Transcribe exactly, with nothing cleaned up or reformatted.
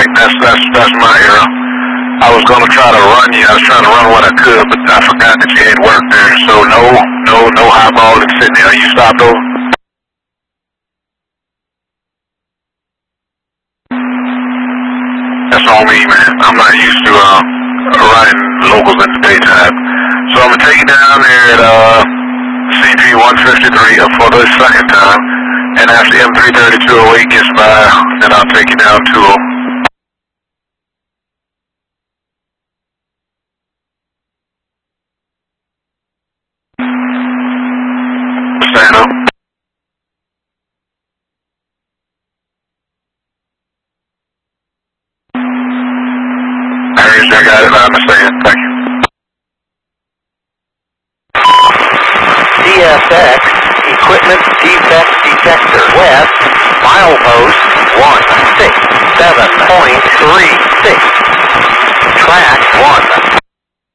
right. That's that's that's my error. I was gonna try to run you. I was trying to run what I could, but I forgot that you ain't worked there. So no, no, no highballing sitting there. You stopped over? That's on me, man. I'm not used to uh, riding locals in the daytime. So I'm gonna take you down there at uh, C P one fifty-three for the second time, and after M three thirty-two oh eight gets by, then I'll take you down to uh, stand up. I got it. I understand. Thank you. D S X Equipment Defect Detector West, milepost one six seven point three six. Track one